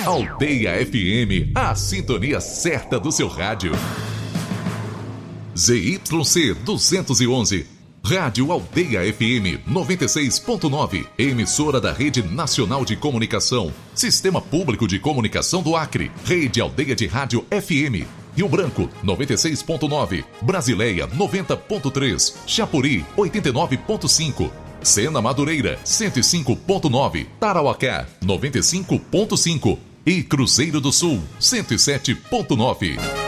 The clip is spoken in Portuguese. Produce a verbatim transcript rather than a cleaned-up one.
Aldeia F M, a sintonia certa do seu rádio. Z Y C duzentos e onze, Rádio Aldeia F M noventa e seis ponto nove, emissora da Rede Nacional de Comunicação, Sistema Público de Comunicação do Acre, Rede Aldeia de Rádio F M, Rio Branco noventa e seis ponto nove, Brasileia noventa ponto três, Chapuri oitenta e nove ponto cinco, Sena Madureira cento e cinco ponto nove, Tarauacá noventa e cinco ponto cinco e Cruzeiro do Sul cento e sete ponto nove.